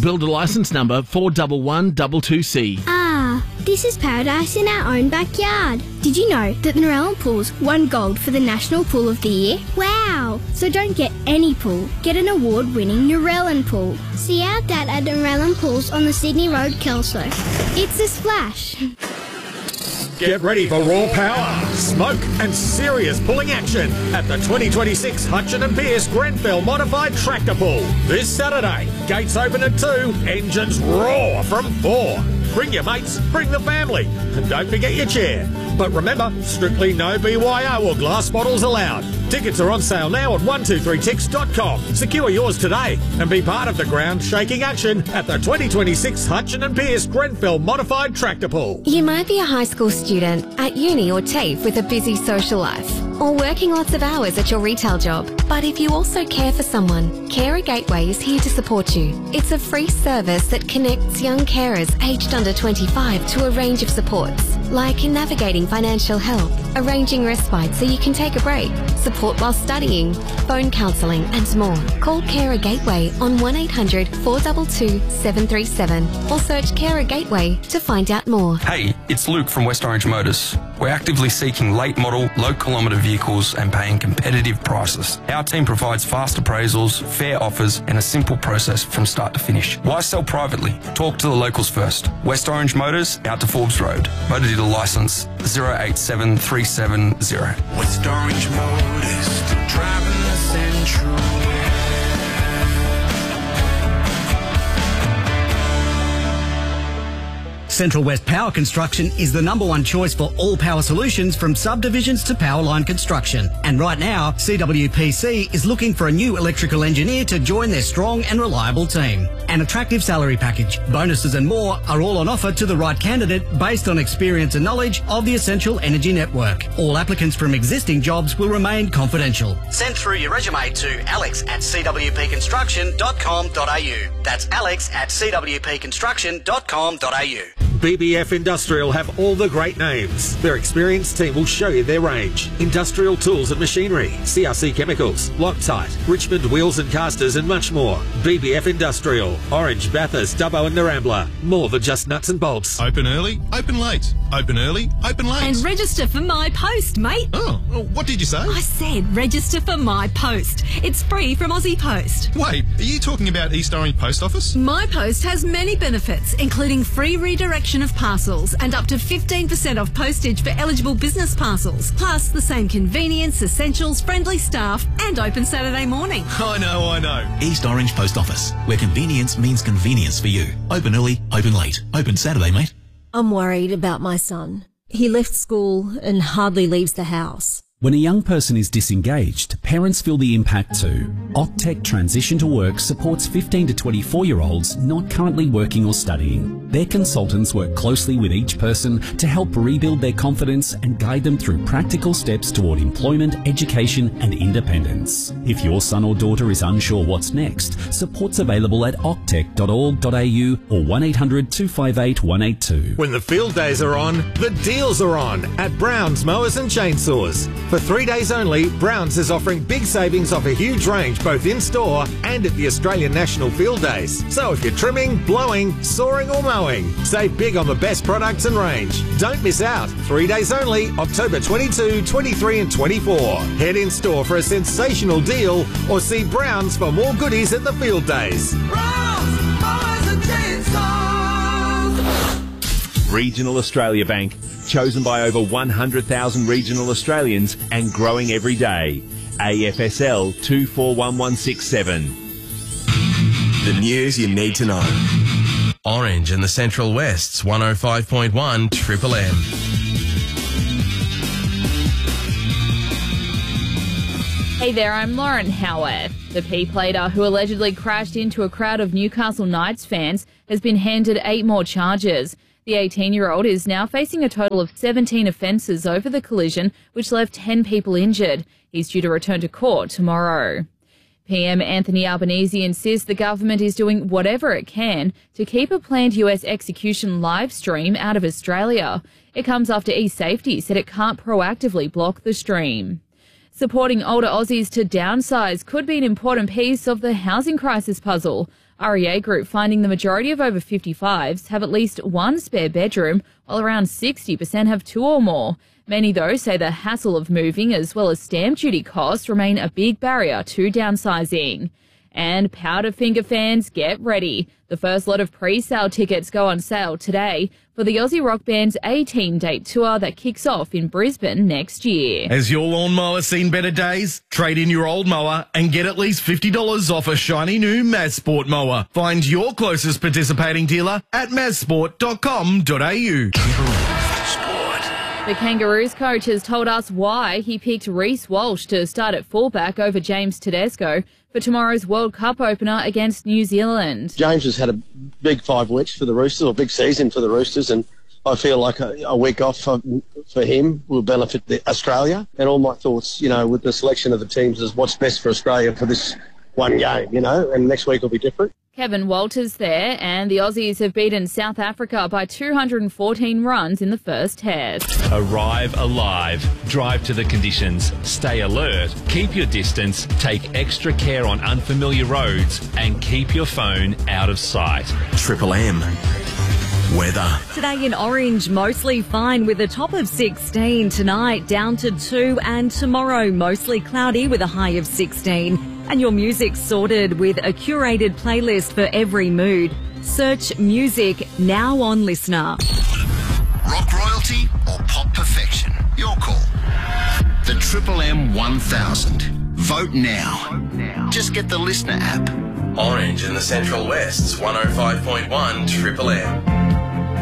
Builder licence number 41122C. Ah, this is paradise in our own backyard. Did you know that the Narellan Pools won gold for the National Pool of the Year? Wow! So don't get any pool, get an award-winning Narellan Pool. See our dad at Narellan Pools on the Sydney Road, Kelso. It's a splash. Get ready for raw power, smoke and serious pulling action at the 2026 Hutchin and Pearce Grenfell Modified Tractor Pull. This Saturday, gates open at 2, engines roar from 4. Bring your mates, bring the family, and don't forget your chair. But remember, strictly no BYO or glass bottles allowed. Tickets are on sale now at 123tix.com. Secure yours today and be part of the ground-shaking action at the 2026 Hutchin and Pearce Grenfell Modified Tractor Pull. You might be a high school student, at uni or TAFE with a busy social life, or working lots of hours at your retail job. But if you also care for someone, Carer Gateway is here to support you. It's a free service that connects young carers aged under 25 to a range of supports, like navigating financial help, arranging respite so you can take a break, support while studying, phone counselling and more. Call Carer Gateway on 1800 422 737 or search Carer Gateway to find out more. Hey, it's Luke from West Orange Motors. We're actively seeking late model, low kilometre vehicles and paying competitive prices. Our team provides fast appraisals, fair offers and a simple process from start to finish. Why sell privately? Talk to the locals first. West Orange Motors, out to Forbes Road. Motor dealer licence 087370. West Orange Motors, still driving the Central. Central West Power Construction is the #1 choice for all power solutions from subdivisions to power line construction. And right now, CWPC is looking for a new electrical engineer to join their strong and reliable team. An attractive salary package, bonuses and more are all on offer to the right candidate based on experience and knowledge of the Essential Energy Network. All applicants from existing jobs will remain confidential. Send through your resume to alex@cwpconstruction.com.au. That's alex@cwpconstruction.com.au. BBF Industrial have all the great names. Their experienced team will show you their range. Industrial tools and machinery, CRC chemicals, Loctite, Richmond wheels and casters and much more. BBF Industrial, Orange, Bathurst, Dubbo and Narambla. More than just nuts and bolts. Open early, open late. Open early, open late. And register for My Post, mate. Oh, what did you say? I said register for My Post. It's free from Aussie Post. Wait, are you talking about East Orange Post Office? My Post has many benefits, including free redirection of parcels and up to 15% off postage for eligible business parcels, plus the same convenience, essentials, friendly staff and open Saturday morning. I know. East Orange Post Office, where convenience means convenience for you. Open early, open late. Open Saturday, mate. I'm worried about my son. He left school and hardly leaves the house. When a young person is disengaged, parents feel the impact too. Octec Transition to Work supports 15 to 24-year-olds not currently working or studying. Their consultants work closely with each person to help rebuild their confidence and guide them through practical steps toward employment, education and independence. If your son or daughter is unsure what's next, support's available at octec.org.au or 1800 258 182. When the field days are on, the deals are on at Brown's Mowers and Chainsaws. For 3 days only, Brown's is offering big savings off a huge range both in-store and at the Australian National Field Days. So if you're trimming, blowing, sawing or mowing, save big on the best products and range. Don't miss out. 3 days only, October 22, 23 and 24. Head in-store for a sensational deal or see Brown's for more goodies at the Field Days. Brown's Mowers and Chainsaws. Regional Australia Bank, chosen by over 100,000 regional Australians and growing every day. AFSL 241167. The news you need to know. Orange in the Central West's 105.1 Triple M. Hey there, I'm Lauren Howarth. The P-plater who allegedly crashed into a crowd of Newcastle Knights fans has been handed 8 more charges. The 18-year-old is now facing a total of 17 offences over the collision, which left 10 people injured. He's due to return to court tomorrow. PM Anthony Albanese insists the government is doing whatever it can to keep a planned US execution live stream out of Australia. It comes after eSafety said it can't proactively block the stream. Supporting older Aussies to downsize could be an important piece of the housing crisis puzzle. REA Group finding the majority of over 55s have at least one spare bedroom, while around 60% have two or more. Many, though, say the hassle of moving as well as stamp duty costs remain a big barrier to downsizing. And Powderfinger fans, get ready. The first lot of pre-sale tickets go on sale today for the Aussie rock band's 18-date tour that kicks off in Brisbane next year. Has your lawnmower seen better days? Trade in your old mower and get at least $50 off a shiny new Mazsport mower. Find your closest participating dealer at mazsport.com.au. The Kangaroos coach has told us why he picked Reece Walsh to start at fullback over James Tedesco for tomorrow's World Cup opener against New Zealand. James has had a big 5 weeks for the Roosters, or big season for the Roosters, and I feel like a week off for him will benefit Australia. And all my thoughts, with the selection of the teams is what's best for Australia for this one game, and next week will be different. Kevin Walters there, and the Aussies have beaten South Africa by 214 runs in the first test. Arrive alive. Drive to the conditions. Stay alert. Keep your distance. Take extra care on unfamiliar roads and keep your phone out of sight. Triple M. Weather. Today in Orange, mostly fine with a top of 16. Tonight down to 2, and tomorrow mostly cloudy with a high of 16. And your music sorted with a curated playlist for every mood. Search music now on Listener. Rock royalty or pop perfection? Your call. The Triple M 1000. Vote now. Just get the Listener app. Orange in the Central West's 105.1 Triple M.